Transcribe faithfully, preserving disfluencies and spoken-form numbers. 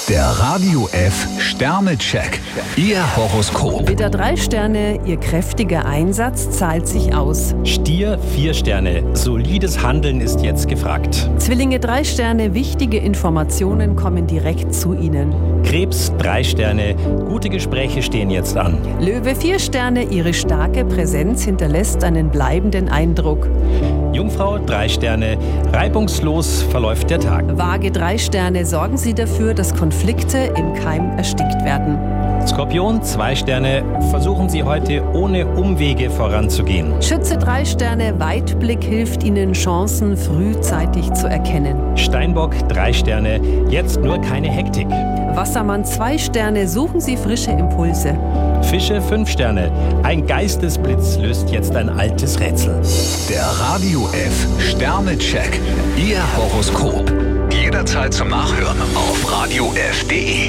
Der Radio F Sternecheck. Ihr Horoskop. Widder drei Sterne, Ihr kräftiger Einsatz zahlt sich aus. Stier vier Sterne, solides Handeln ist jetzt gefragt. Zwillinge drei Sterne, wichtige Informationen kommen direkt zu Ihnen. Krebs drei Sterne, gute Gespräche stehen jetzt an. Löwe vier Sterne, Ihre starke Präsenz hinterlässt einen bleibenden Eindruck. Jungfrau drei Sterne, reibungslos verläuft der Tag. Waage drei Sterne, sorgen Sie dafür, dass Konflikte im Keim erstickt werden. Skorpion zwei Sterne, versuchen Sie heute ohne Umwege voranzugehen. Schütze drei Sterne, Weitblick hilft Ihnen, Chancen frühzeitig zu erkennen. Steinbock drei Sterne, jetzt nur keine Hektik. Wassermann zwei Sterne, suchen Sie frische Impulse. Fische fünf Sterne, ein Geistesblitz löst jetzt ein altes Rätsel. Der Radio F Sternecheck. Ihr Horoskop. Jederzeit zum Nachhören auf radio f punkt de.